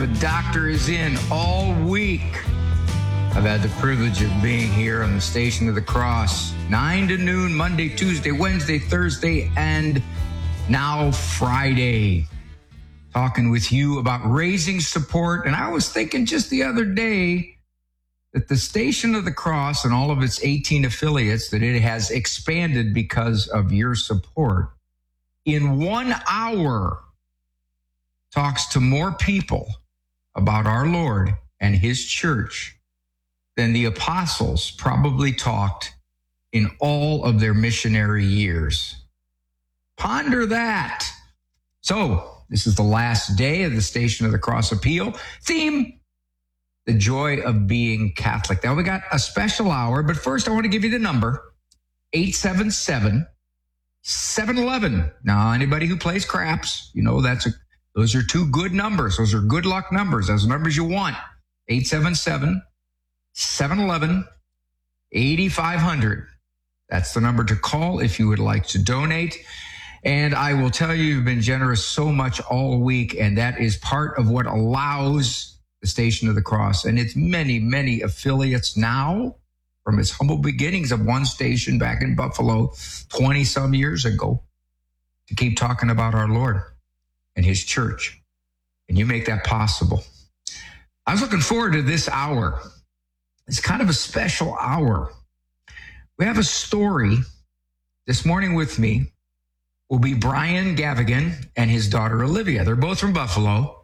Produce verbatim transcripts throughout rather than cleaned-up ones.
The doctor is in all week. I've had the privilege of being here on the Station of the Cross, nine to noon, Monday, Tuesday, Wednesday, Thursday, and now Friday. Talking with you about raising support. And I was thinking just the other day that the Station of the Cross and all of its eighteen affiliates, that it has expanded because of your support. In one hour, talks to more people about our Lord and his church than the apostles probably talked in all of their missionary years. Ponder that. So, this is the last day of the Station of the Cross appeal. Theme, the joy of being Catholic. Now, we got a special hour, but first I want to give you the number, eight seven seven, seven one one. Now, anybody who plays craps, you know that's a Those are two good numbers. Those are good luck numbers. Those are numbers you want. eight seven seven, seven one one, eight five zero zero. That's the number to call if you would like to donate. And I will tell you, you've been generous so much all week, and that is part of what allows the Station of the Cross and its many, many affiliates now, from its humble beginnings of one station back in Buffalo twenty-some years ago, to keep talking about our Lord and his church. And you make that possible. I was looking forward to this hour. It's kind of a special hour. We have a story this morning with me. Will be Brian Gavigan and his daughter Olivia. They're both from Buffalo.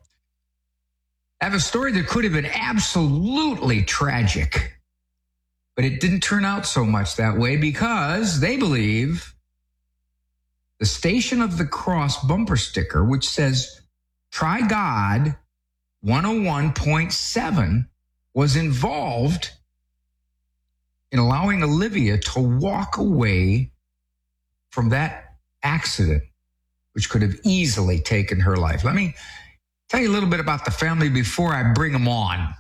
I have a story that could have been absolutely tragic, but it didn't turn out so much that way because they believe the Station of the Cross bumper sticker, which says, Try God one oh one point seven, was involved in allowing Olivia to walk away from that accident, which could have easily taken her life. Let me tell you a little bit about the family before I bring them on.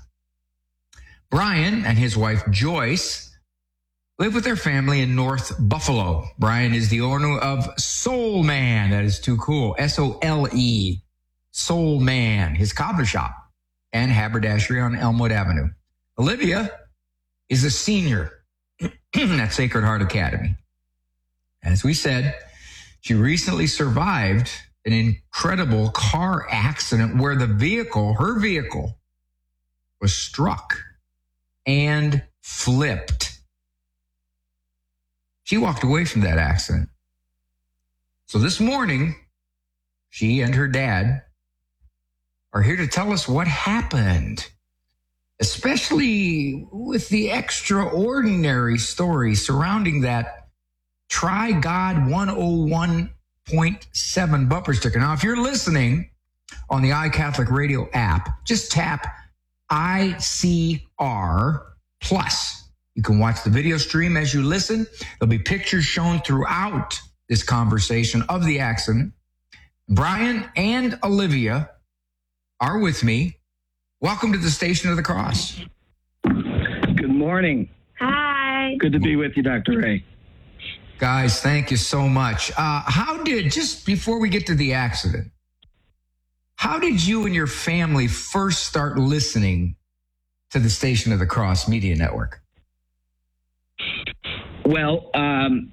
Brian and his wife, Joyce, live with their family in North Buffalo. Brian is the owner of Soul Man. That is too cool. S O L E. Soul Man, his cobbler shop and haberdashery on Elmwood Avenue. Olivia is a senior at Sacred Heart Academy. As we said, she recently survived an incredible car accident where the vehicle, her vehicle, was struck and flipped. She walked away from that accident. So this morning, she and her dad are here to tell us what happened, especially with the extraordinary story surrounding that Try God one oh one point seven bumper sticker. Now, if you're listening on the iCatholic Radio app, just tap I C R plus. You can watch the video stream as you listen. There'll be pictures shown throughout this conversation of the accident. Brian and Olivia are with me. Welcome to the Station of the Cross. Good morning. Hi. Good to be with you, Doctor Ray. Guys, thank you so much. Uh, how did, just before we get to the accident, how did you and your family first start listening to the Station of the Cross Media Network? Well, um,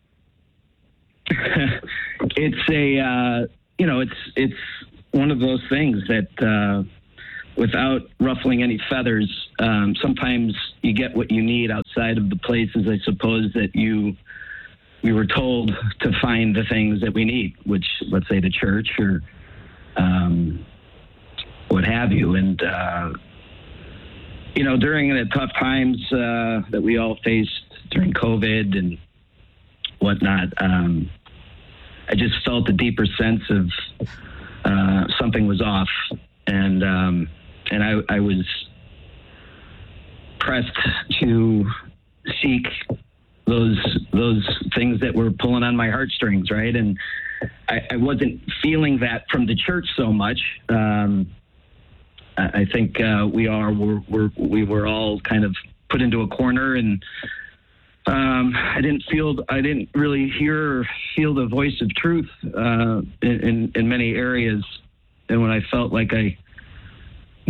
it's a, uh, you know, it's it's one of those things that uh, without ruffling any feathers, um, sometimes you get what you need outside of the places, I suppose, that you we were told to find the things that we need, which, let's say, the church or um, what have you. And, uh, you know, during the tough times uh, that we all faced during COVID and whatnot, um, I just felt a deeper sense of uh, something was off. And um, and I, I was pressed to seek those those things that were pulling on my heartstrings, right? And I, I wasn't feeling that from the church so much. Um, I, I think uh, we are we're, we're, we were all kind of put into a corner, and um, I didn't feel I didn't really hear or feel the voice of truth uh, in, in in many areas. And when I felt like I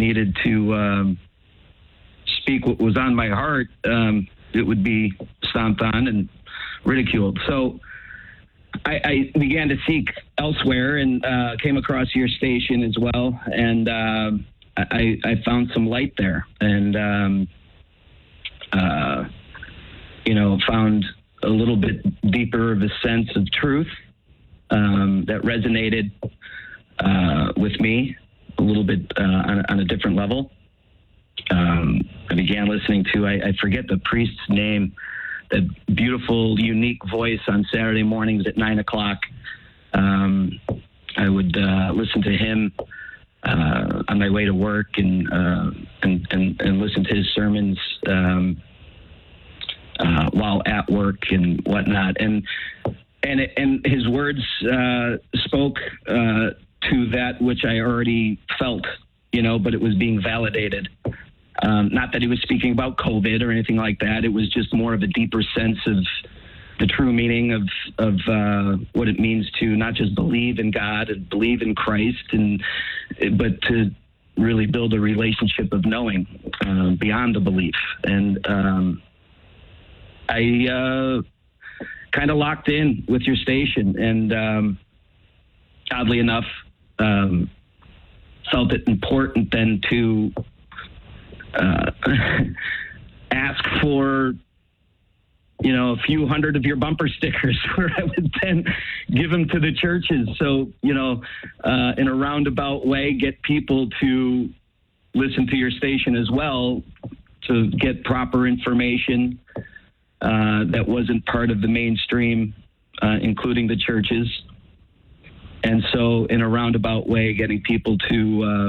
needed to um, speak what was on my heart, um, it would be stomped on and ridiculed. So I, I began to seek elsewhere and uh, came across your station as well. And uh, I, I found some light there and, um, uh, you know, found a little bit deeper of a sense of truth um, that resonated uh, with me a little bit uh, on, on a different level. Um, I began listening to, I, I forget the priest's name, that beautiful, unique voice on Saturday mornings at nine o'clock. Um, I would uh, listen to him uh, on my way to work and, uh, and, and, and listen to his sermons um, uh, while at work and whatnot. And, and, and his words uh, spoke uh, to that which I already felt, you know, but it was being validated. Um, not that he was speaking about COVID or anything like that. It was just more of a deeper sense of the true meaning of of uh, what it means to not just believe in God and believe in Christ, and but to really build a relationship of knowing uh, beyond the belief. And um, I uh, kind of locked in with your station, and um, oddly enough, um, felt it important then to Uh, ask for, you know, a few hundred of your bumper stickers where I would then give them to the churches. So, you know, uh, in a roundabout way, get people to listen to your station as well to get proper information uh, that wasn't part of the mainstream, uh, including the churches. And so in a roundabout way, getting people to uh,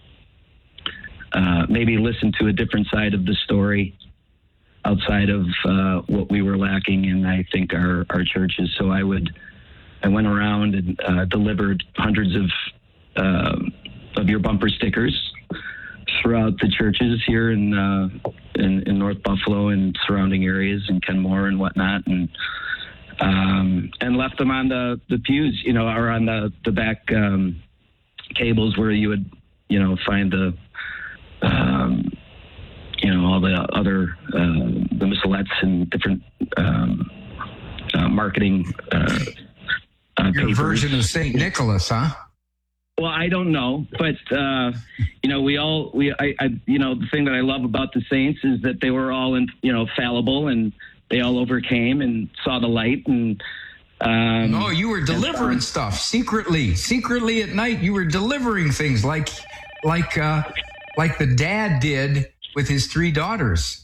Uh, maybe listen to a different side of the story outside of uh, what we were lacking in, I think, our, our churches. So I would, I went around and uh, delivered hundreds of uh, of your bumper stickers throughout the churches here in, uh, in in North Buffalo and surrounding areas and Kenmore and whatnot, and um, and left them on the, the pews, you know, or on the the back um, cables where you would, you know, find the Um, you know, all the other, uh, the missalettes and different um, uh, marketing uh, uh, Your papers. version of Saint Nicholas, huh? Well, I don't know, but, uh, you know, we all, we, I, I, you know, the thing that I love about the saints is that they were all, in, you know, fallible, and they all overcame and saw the light. And um, no, you were delivering and, stuff secretly, secretly at night. You were delivering things like, like, uh, like the dad did with his three daughters.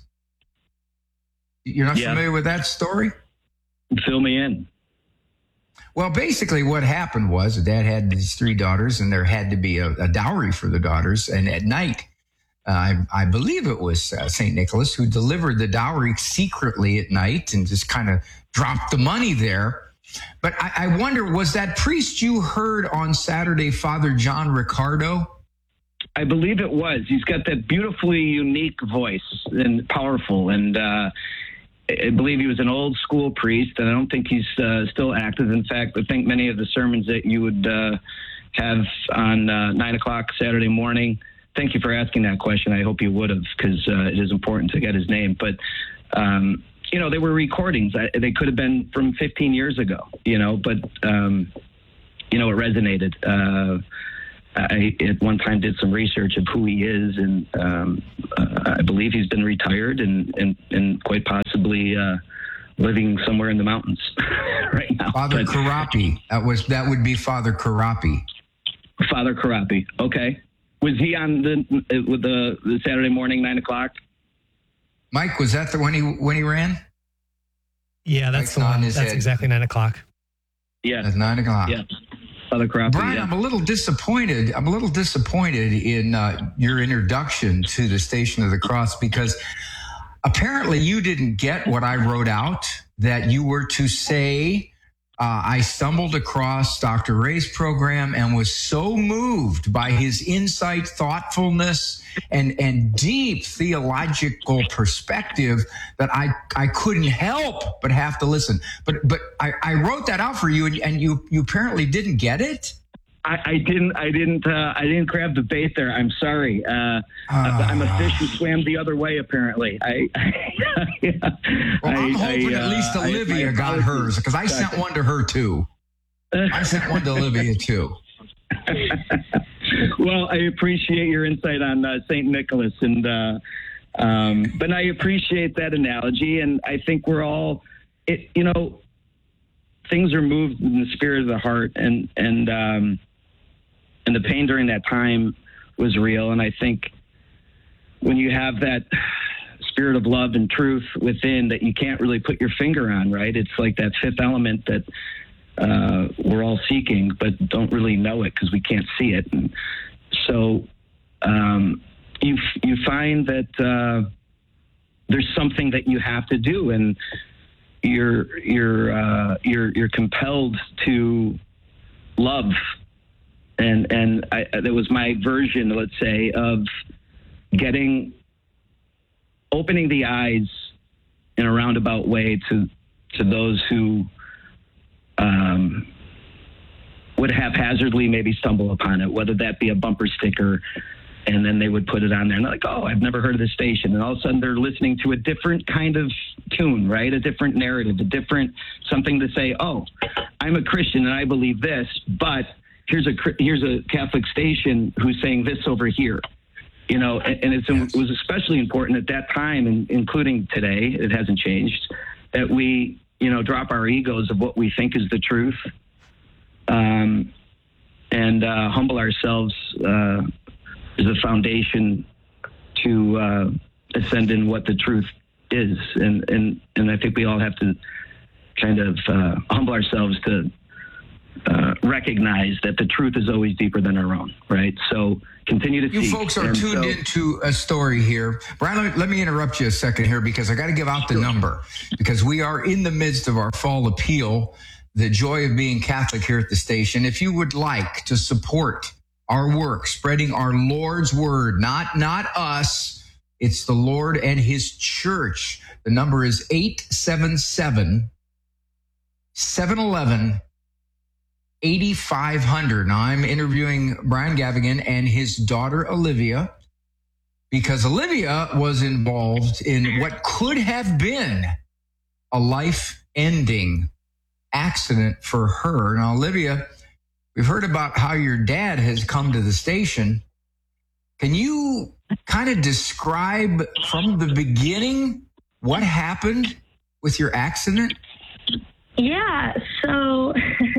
You're not yeah. familiar with that story? Fill me in. Well, basically what happened was the dad had these three daughters, and there had to be a, a dowry for the daughters. And at night, uh, I, I believe it was uh, Saint Nicholas who delivered the dowry secretly at night and just kind of dropped the money there. But I, I wonder, was that priest you heard on Saturday, Father John Ricardo? I believe it was. He's got that beautifully unique voice and powerful. And uh, I believe he was an old school priest, and I don't think he's uh, still active. In fact, I think many of the sermons that you would uh, have on uh, nine o'clock Saturday morning. Thank you for asking that question. I hope you would have, because uh, it is important to get his name. But, um, you know, they were recordings. I, they could have been from fifteen years ago, you know, but, um, you know, it resonated. Uh I at one time did some research of who he is, and um, uh, I believe he's been retired and, and, and quite possibly uh, living somewhere in the mountains right now. Father but, Karapi. That was that would be Father Karapi. Father Karapi. Okay. Was he on the with the, the Saturday morning nine o'clock? Mike, was that the when he when he ran? Yeah, that's Mike's the one. That's head. Exactly nine o'clock. Yeah, that's nine o'clock. Yeah. Brian, yeah. I'm a little disappointed. I'm a little disappointed in uh, your introduction to the Station of the Cross, because apparently you didn't get what I wrote out, that you were to say, uh, I stumbled across Doctor Ray's program and was so moved by his insight, thoughtfulness, and, and deep theological perspective that I, I couldn't help but have to listen. But but I, I wrote that out for you, and, and you, you apparently didn't get it? I, I didn't. I didn't. Uh, I didn't grab the bait there. I'm sorry. Uh, uh, I'm a fish who swam the other way. Apparently, I. I yeah, well, I'm I, hoping I, at least uh, Olivia I, got hers because I sent one to her too. I sent one to Olivia too. Well, I appreciate your insight on uh, Saint Nicholas, and uh, um, but I appreciate that analogy, and I think we're all, it, you know, things are moved in the spirit of the heart, and and um, and the pain during that time was real, and I think when you have that spirit of love and truth within that you can't really put your finger on, right? It's like that fifth element that uh, we're all seeking, but don't really know it because we can't see it. And so um, you you find that uh, there's something that you have to do, and you're you're uh, you're you're compelled to love, and and I, that was my version, let's say, of getting opening the eyes in a roundabout way to to those who um, would haphazardly maybe stumble upon it, whether that be a bumper sticker, and then they would put it on there and they're like, oh, I've never heard of this station. And all of a sudden they're listening to a different kind of tune, right? A different narrative, a different something to say, oh, I'm a Christian and I believe this, but here's a here's a Catholic station who's saying this over here. You know, and, and it's, it was especially important at that time, and including today, it hasn't changed, that we, you know, drop our egos of what we think is the truth, um, and uh, humble ourselves uh, as a foundation to uh, ascend in what the truth is. And, and, and I think we all have to kind of uh, humble ourselves to uh, recognize that the truth is always deeper than our own, right? So continue to You seek. folks are And tuned so, into a story here. Brian, let me, let me interrupt you a second here because I got to give out the number because we are in the midst of our fall appeal, the joy of being Catholic here at the station. If you would like to support our work, spreading our Lord's word, not, not us, it's the Lord and his church. The number is eight seven seven, seven one one, eight five zero zero. Now, I'm interviewing Brian Gavigan and his daughter, Olivia, because Olivia was involved in what could have been a life-ending accident for her. Now, Olivia, we've heard about how your dad has come to the station. Can you kind of describe from the beginning what happened with your accident? Yeah, so...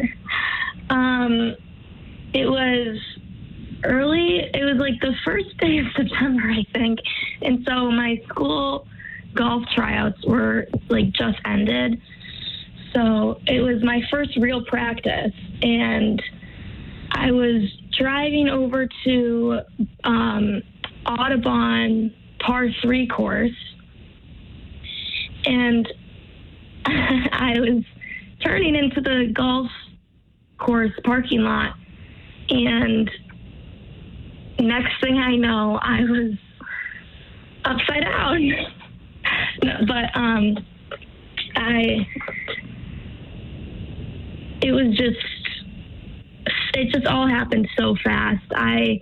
Um, it was early, it was like the first day of September, I think. And so my school golf tryouts were like just ended. So it was my first real practice. And I was driving over to um, Audubon par three course. And I was turning into the golf course parking lot, and next thing I know, I was upside down. No, but um, I, it was just, it just all happened so fast. I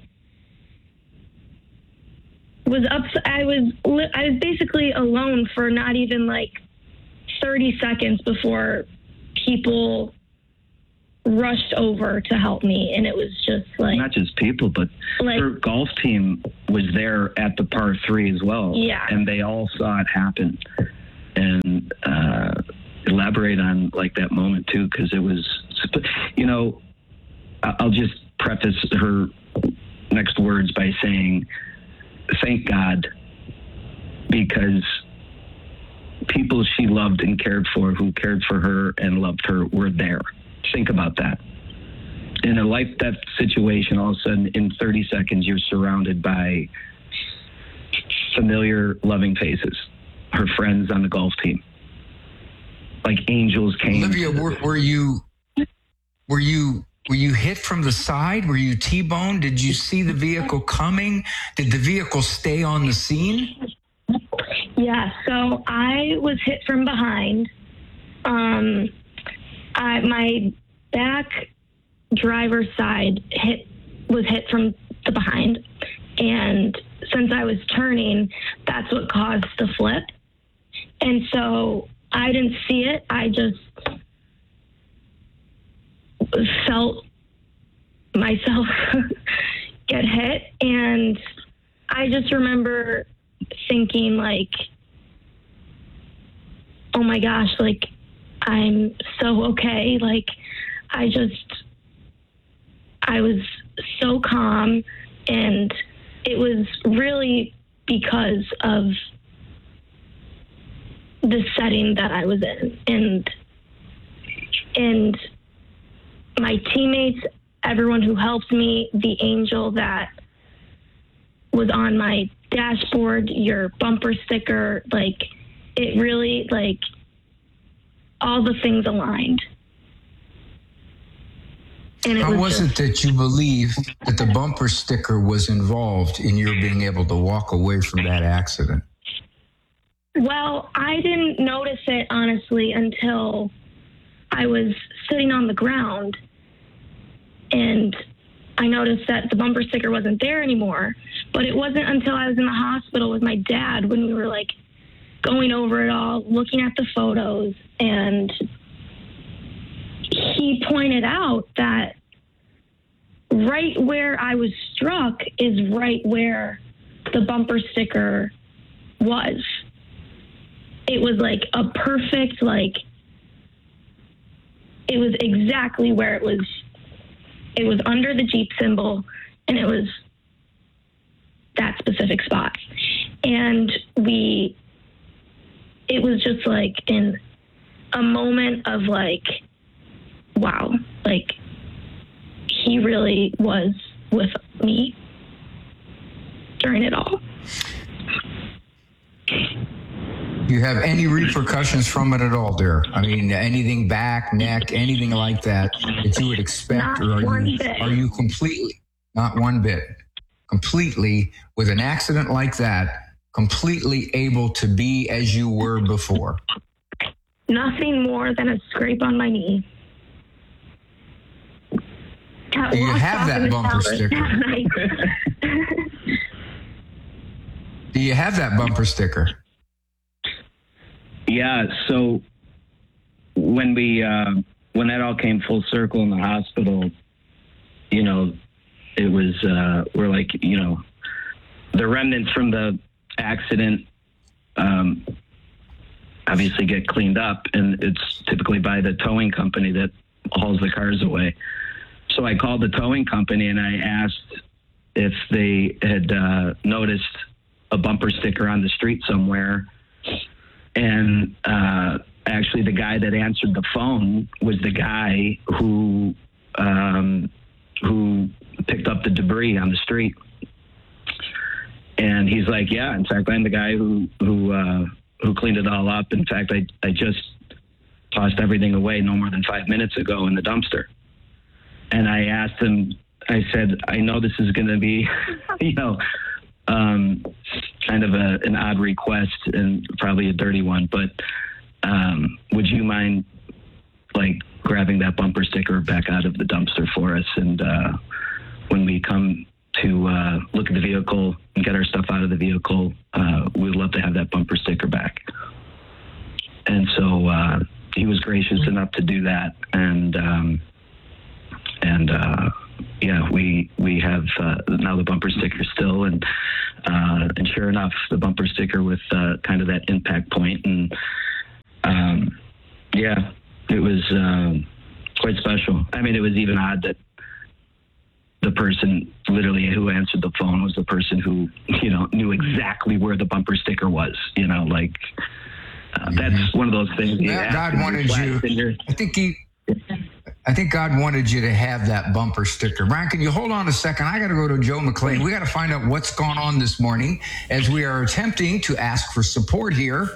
was up, I was, I was basically alone for not even like thirty seconds before people rushed over to help me, and it was just like not just people, but like, her golf team was there at the par three as well. Yeah, and they all saw it happen. And uh, elaborate on like that moment too, because it was, you know, I'll just preface her next words by saying, "Thank God," because people she loved and cared for, who cared for her and loved her, were there. Think about that. In a life-death situation, all of a sudden, in thirty seconds, you're surrounded by familiar, loving faces, her friends on the golf team. Like angels came. Olivia, were, were you were you were you hit from the side? Were you T-boned? Did you see the vehicle coming? Did the vehicle stay on the scene? Yeah, so I was hit from behind. Um, I, my back driver's side hit was hit from the behind. And since I was turning, that's what caused the flip. And so I didn't see it. I just felt myself get hit. And I just remember thinking, like, oh my gosh, like, I'm so okay. Like, I just, I was so calm, and it was really because of the setting that I was in, and and my teammates, everyone who helped me, the angel that was on my dashboard, your bumper sticker, like, it really, like, all the things aligned. And it How was, was just, it that you believe that the bumper sticker was involved in your being able to walk away from that accident? Well, I didn't notice it, honestly, until I was sitting on the ground, and I noticed that the bumper sticker wasn't there anymore. But it wasn't until I was in the hospital with my dad when we were, like, going over it all, looking at the photos, and he pointed out that right where I was struck is right where the bumper sticker was. It was like a perfect, like, it was exactly where it was. It was under the Jeep symbol, and it was that specific spot. And we, it was just like in a moment of like, wow, like, he really was with me during it all. Do you have any repercussions from it at all, dear? I mean, anything back, neck, anything like that that you would expect? Not or are one you, bit. Are you completely, not one bit, completely, with an accident like that, completely able to be as you were before? Nothing more than a scrape on my knee. Got Do you lost have off that in the bumper shower sticker? that night. Do you have that bumper sticker? Yeah, so when we uh, when that all came full circle in the hospital, you know, it was uh, we're like, you know, the remnants from the accident um, obviously get cleaned up, and it's typically by the towing company that hauls the cars away. So I called the towing company and I asked if they had uh, noticed a bumper sticker on the street somewhere. And uh, actually, the guy that answered the phone was the guy who um, who picked up the debris on the street. And he's like, "Yeah, in fact, I'm the guy who who uh, who cleaned it all up. In fact, I I just tossed everything away no more than five minutes ago in the dumpster." And I asked him, I said, "I know this is going to be, you know." Um, kind of a, an odd request and probably a dirty one, but um, would you mind like grabbing that bumper sticker back out of the dumpster for us? And uh, when we come to uh, look at the vehicle and get our stuff out of the vehicle, uh, we'd love to have that bumper sticker back. And so uh, he was gracious enough to do that. And, um, and, uh, yeah, we we have uh, now the bumper sticker still, and uh, and sure enough, the bumper sticker with uh, kind of that impact point, and um, yeah, it was um, quite special. I mean, it was even odd that the person literally who answered the phone was the person who, you know, knew exactly where the bumper sticker was. You know, like uh, mm-hmm. that's one of those things. Yeah, God wanted you. I think he. I think God wanted you to have that bumper sticker. Brian, can you hold on a second? I got to go to Joe McLean. We got to find out what's gone on this morning as we are attempting to ask for support here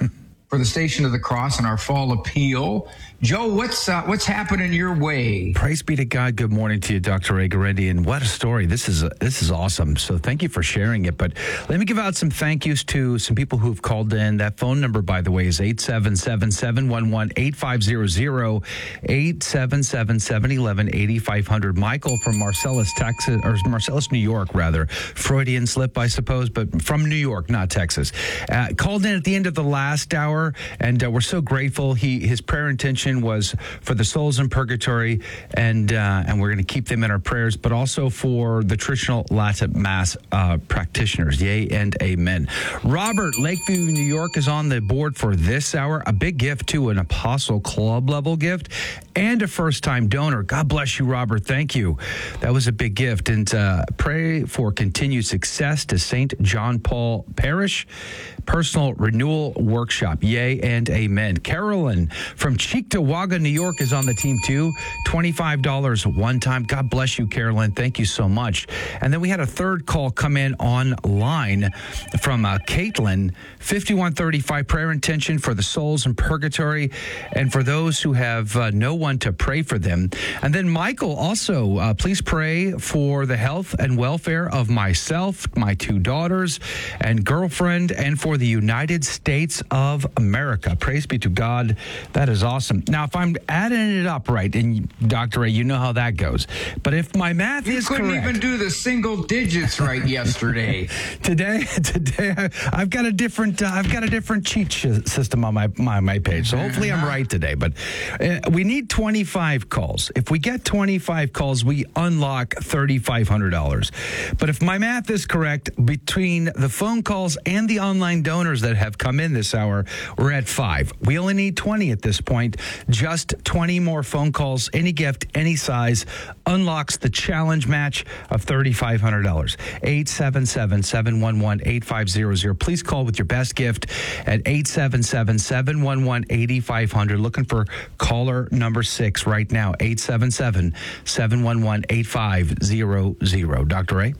for the Station of the Cross and our fall appeal. Joe, what's uh, what's happening your way? Praise be to God. Good morning to you, Doctor Ray Guarendi. And what a story. This is this is awesome. So thank you for sharing it. But let me give out some thank yous to some people who've called in. That phone number, by the way, is eight seven seven, seven one one, eight five zero zero, eight seven seven, seven one one, eight five zero zero. Michael from Marcellus, Texas, or Marcellus, New York, rather. Freudian slip, I suppose, but from New York, not Texas. Uh, called in at the end of the last hour, and uh, we're so grateful. He His prayer intention was for the souls in purgatory, and uh, and we're going to keep them in our prayers, but also for the traditional Latin Mass uh, practitioners. Yay and amen. Robert, Lakeview, New York, is on the board for this hour. A big gift, too, an Apostle Club level gift, and a first-time donor. God bless you, Robert. Thank you. That was a big gift. And uh, pray for continued success to Saint John Paul Parish Personal Renewal Workshop. Yay and amen. Carolyn from Cheektowaga, New York, is on the team too. twenty-five dollars one time. God bless you, Carolyn. Thank you so much. And then we had a third call come in online from uh, Caitlin. fifty-one thirty-five, prayer intention for the souls in purgatory and for those who have uh, no one to pray for them. And then Michael also, uh, please pray for the health and welfare of myself, my two daughters, and girlfriend, and for the United States of America. Praise be to God. That is awesome. Now, if I'm adding it up right, and Doctor Ray, you know how that goes. But if my math you is correct, you couldn't even do the single digits right yesterday. today, today I've got a different, uh, I've got a different cheat sh- system on my, my my page. So hopefully I'm right today. But uh, we need twenty-five calls. If we get twenty-five calls, we unlock three thousand five hundred dollars. But if my math is correct, between the phone calls and the online donors that have come in this hour, we're at five. We only need twenty at this point. Just twenty more phone calls, any gift, any size, unlocks the challenge match of three thousand five hundred dollars. eight seven seven, seven one one, eight five zero zero. Please call with your best gift at eight seven seven, seven one one, eight five zero zero. Looking for caller number six right now. eight seven seven, seven one one, eight five zero zero. Doctor Ray?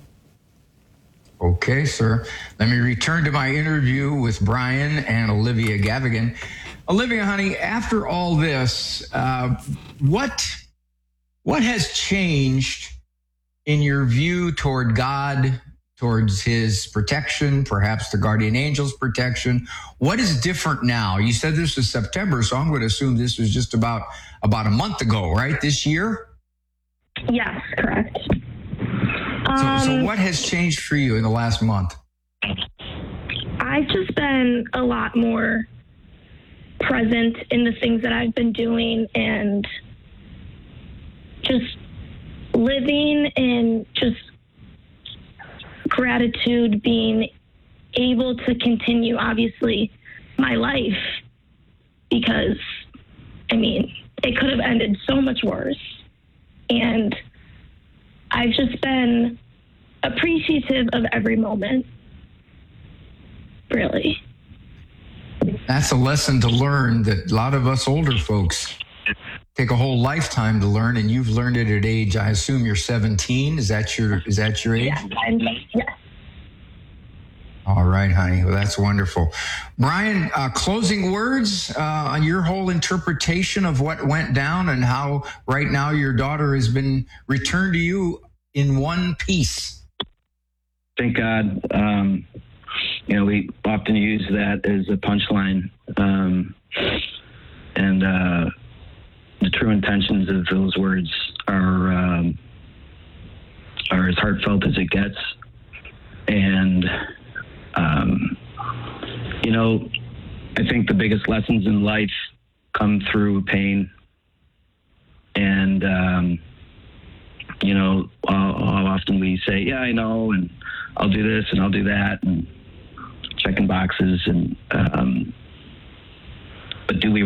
Okay, sir. Let me return to my interview with Brian and Olivia Gavigan. Olivia, honey, after all this, uh, what what has changed in your view toward God, towards his protection, perhaps the guardian angel's protection? What is different now? You said this was September, so I'm going to assume this was just about, about a month ago, right, this year? Yes, correct. So, um, so what has changed for you in the last month? I've just been a lot more present in the things that I've been doing and just living in just gratitude, being able to continue, obviously, my life, because, I mean, it could have ended so much worse. And I've just been appreciative of every moment, really. That's a lesson to learn that a lot of us older folks take a whole lifetime to learn, and you've learned it at age, I assume you're seventeen. Is that your is that your age? Yeah, I'm, yes. All right, honey. Well, that's wonderful. Brian, uh, closing words uh, on your whole interpretation of what went down and how right now your daughter has been returned to you in one piece. Thank God. Um, you know, we often use that as a punchline. Um, and uh, the true intentions of those words are um, are as heartfelt as it gets. And Um, you know, I think the biggest lessons in life come through pain. And, um, you know, how often we say, yeah, I know, and I'll do this and I'll do that, and checking boxes. And um,